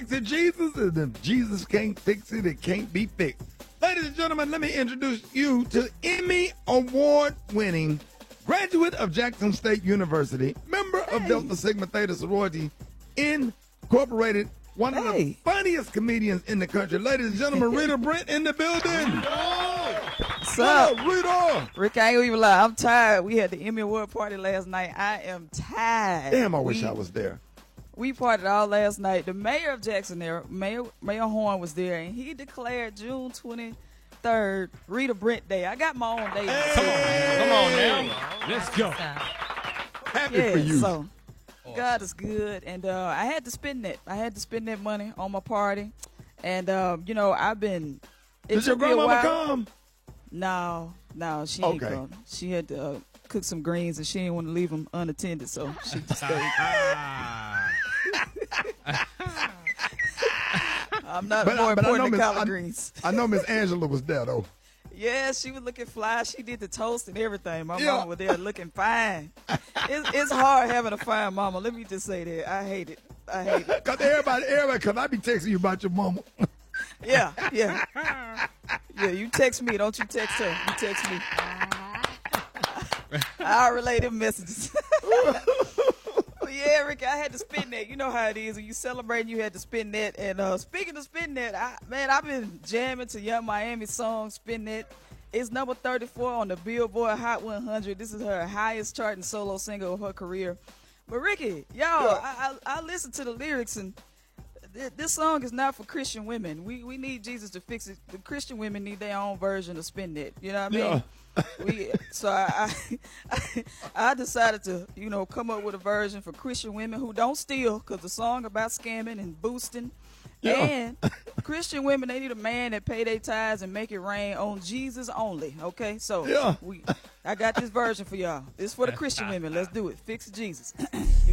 Fix It Jesus, and if Jesus can't fix it, it can't be fixed. Ladies and gentlemen, let me introduce you to Emmy Award-winning graduate of Jackson State University, member of Delta Sigma Theta Sorority Incorporated, one of the funniest comedians in the country. Ladies and gentlemen, Rita Brent in the building. What's up? Rita? Rick, I ain't gonna even lie. I'm tired. We had the Emmy Award party last night. I am tired. Damn, I wish I was there. We partied all last night. The mayor of Jackson there, Mayor Horn, was there, and he declared June 23rd Rita Brent Day. I got my own day. Hey. Come on now. Let's go. Happy for you. So God is good, and I had to spend that. I had to spend that money on my party, and you know, I've been. Did your grandmama come? No, she ain't come. She had to cook some greens, and she didn't want to leave them unattended, so she just stayed. I'm not more important than collard greens. I know Miss Angela was there, though. Yeah, she was looking fly. She did the toast and everything. My mama was there looking fine. It's hard having a fine mama. Let me just say that. I hate it. Because everybody, because I be texting you about your mama. Yeah. You text me. Don't you text her. You text me. I'll relay them messages. Yeah, Rick, I had to spend that. You know how it is. When you celebrating, you had to spend that. And speaking of spend that, I've been jamming to Young Miami song, Spend That. It's number 34 on the Billboard Hot 100. This is her highest charting solo single of her career. But Ricky, I listened to the lyrics, and this song is not for Christian women. We need Jesus to fix it. The Christian women need their own version of Spend That. You know what I mean? So I decided to, come up with a version for Christian women who don't steal, because the song about scamming and boosting. And Christian women, they need a man that pay their tithes and make it rain on Jesus only. Okay, so I got this version for y'all. It's for the Christian women. Let's do it. Fix Jesus.